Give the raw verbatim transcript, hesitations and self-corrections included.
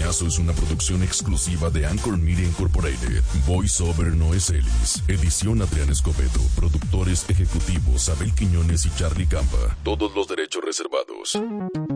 Coñazo es una producción exclusiva de Anchor Media Incorporated. Voice over Noé Celis. Edición Adrián Escobedo. Productores ejecutivos Abel Quiñones y Charlie Campa. Todos los derechos reservados.